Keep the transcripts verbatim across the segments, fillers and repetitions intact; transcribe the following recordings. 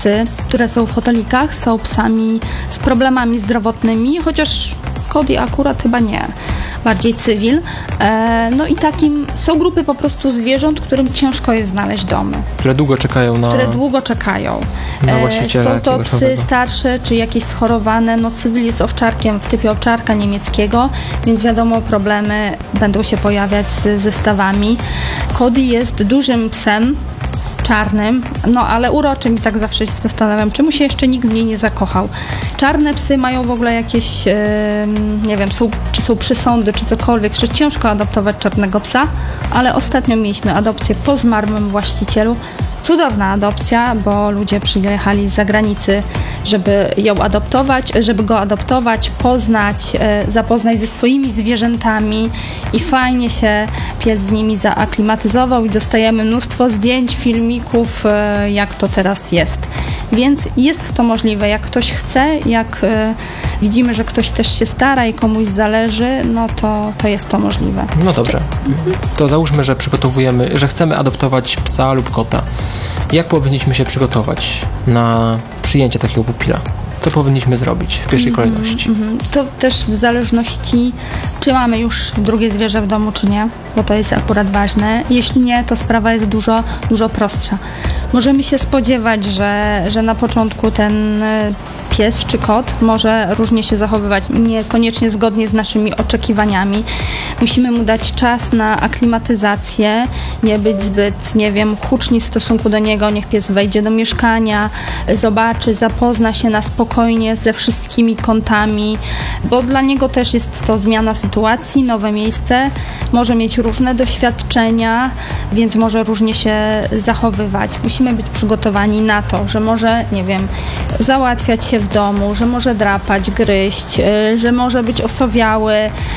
psy, które są w hotelikach, są psami z problemami zdrowotnymi, chociaż Cody akurat chyba nie, bardziej cywil. E, no i takim są grupy po prostu zwierząt, którym ciężko jest znaleźć domy. Które długo czekają na... Które długo czekają. Na właściciela e, są to psy nowego. starsze, czy jakieś schorowane. No cywil jest owczarkiem w typie owczarka niemieckiego, więc wiadomo, problemy będą się pojawiać z zestawami. Cody jest dużym psem, czarnym, no ale uroczym i tak zawsze się zastanawiam, czemu się jeszcze nikt w niej nie zakochał. Czarne psy mają w ogóle jakieś, yy, nie wiem, są, czy są przysądy, czy cokolwiek, że ciężko adoptować czarnego psa, ale ostatnio mieliśmy adopcję po zmarłym właścicielu. Cudowna adopcja, bo ludzie przyjechali z zagranicy, żeby ją adoptować, żeby go adoptować, poznać, e, zapoznać ze swoimi zwierzętami i fajnie się pies z nimi zaaklimatyzował i dostajemy mnóstwo zdjęć, filmików, e, jak to teraz jest. Więc jest to możliwe, jak ktoś chce, jak e, widzimy, że ktoś też się stara i komuś zależy, no to, to jest to możliwe. No dobrze. To załóżmy, że przygotowujemy, że chcemy adoptować psa lub kota. Jak powinniśmy się przygotować na przyjęcie takiego pupila? Co powinniśmy zrobić w pierwszej kolejności? Mm-hmm. To też w zależności, czy mamy już drugie zwierzę w domu, czy nie, bo to jest akurat ważne. Jeśli nie, to sprawa jest dużo, dużo prostsza. Możemy się spodziewać, że, że na początku ten pies czy kot może różnie się zachowywać, niekoniecznie zgodnie z naszymi oczekiwaniami. Musimy mu dać czas na aklimatyzację, nie być zbyt, nie wiem, huczni w stosunku do niego. Niech pies wejdzie do mieszkania, zobaczy, zapozna się na spokojnie ze wszystkimi kątami, bo dla niego też jest to zmiana sytuacji, nowe miejsce, może mieć różne doświadczenia, więc może różnie się zachowywać. Musimy być przygotowani na to, że może, nie wiem, załatwiać się w domu, że może drapać, gryźć, że może być osowiały,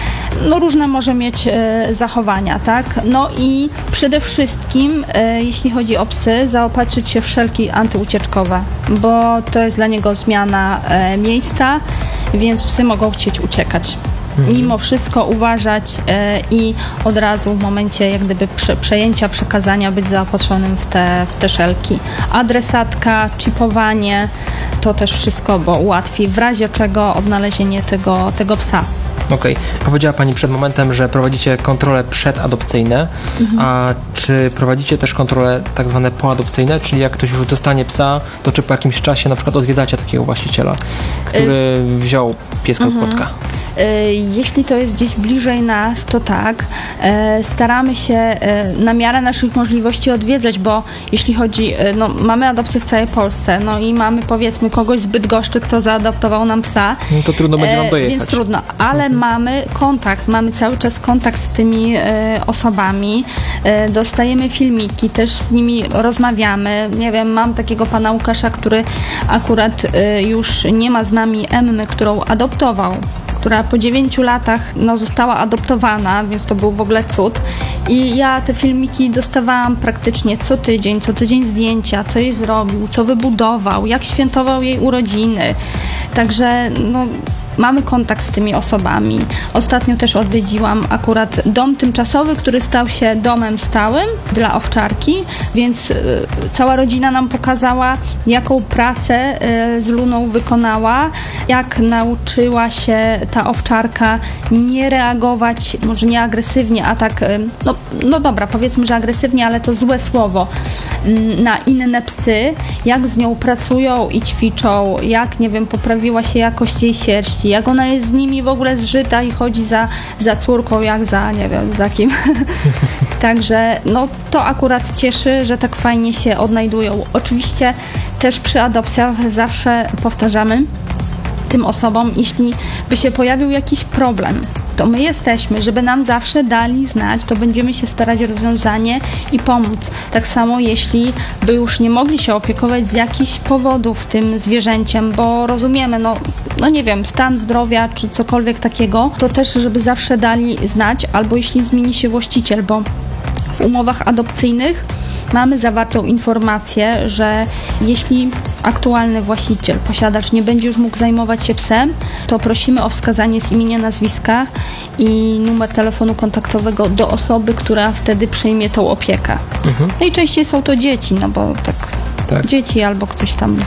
no różne może mieć zachowania, tak? No i przede wszystkim, jeśli chodzi o psy, zaopatrzyć się w szelki antyucieczkowe, bo to jest dla niego zmiana miejsca, więc psy mogą chcieć uciekać. Mhm. Mimo wszystko uważać e, i od razu w momencie jak gdyby prze, przejęcia, przekazania być zaopatrzonym w te, w te szelki. Adresatka, chipowanie, to też wszystko, bo ułatwi w razie czego odnalezienie tego, tego psa. Okej. Okay. Powiedziała Pani przed momentem, że prowadzicie kontrole przedadopcyjne, mhm. a czy prowadzicie też kontrole tak zwane poadopcyjne, czyli jak ktoś już dostanie psa, to czy po jakimś czasie na przykład odwiedzacie takiego właściciela, który y- wziął pieska lub kotka? Jeśli to jest gdzieś bliżej nas, to tak. Staramy się na miarę naszych możliwości odwiedzać, bo jeśli chodzi, no mamy adopcję w całej Polsce, no i mamy powiedzmy kogoś z Bydgoszczy, kto zaadoptował nam psa. No to trudno będzie nam dojechać. Więc trudno, ale mhm. mamy kontakt, mamy cały czas kontakt z tymi osobami, dostajemy filmiki, też z nimi rozmawiamy. Nie wiem, mam takiego pana Łukasza, który akurat już nie ma z nami Emmy, którą adoptował, która po dziewięciu latach no, została adoptowana, więc to był w ogóle cud. I ja te filmiki dostawałam praktycznie co tydzień, co tydzień zdjęcia, co jej zrobił, co wybudował, jak świętował jej urodziny. Także no, mamy kontakt z tymi osobami. Ostatnio też odwiedziłam akurat dom tymczasowy, który stał się domem stałym dla owczarki, więc y, cała rodzina nam pokazała, jaką pracę y, z Luną wykonała, jak nauczyła się ta owczarka nie reagować, może nie agresywnie, a tak, y, no, no dobra, powiedzmy, że agresywnie, ale to złe słowo, y, na inne psy, jak z nią pracują i ćwiczą, jak, nie wiem, poprawiła się jakość jej sierści, jak ona jest z nimi w ogóle zżyta i chodzi za, za córką, jak za, nie wiem, za kim. Także no to akurat cieszy, że tak fajnie się odnajdują. Oczywiście też przy adopcjach zawsze powtarzamy tym osobom, jeśli by się pojawił jakiś problem, to my jesteśmy, żeby nam zawsze dali znać, to będziemy się starać o rozwiązanie i pomóc. Tak samo jeśli by już nie mogli się opiekować z jakichś powodów tym zwierzęciem, bo rozumiemy, no, no nie wiem, stan zdrowia czy cokolwiek takiego, to też, żeby zawsze dali znać, albo jeśli zmieni się właściciel, bo w umowach adopcyjnych mamy zawartą informację, że jeśli aktualny właściciel, posiadacz nie będzie już mógł zajmować się psem, to prosimy o wskazanie z imienia, nazwiska i numer telefonu kontaktowego do osoby, która wtedy przejmie tą opiekę. Mhm. Najczęściej są to dzieci, no bo tak, tak. dzieci albo ktoś tam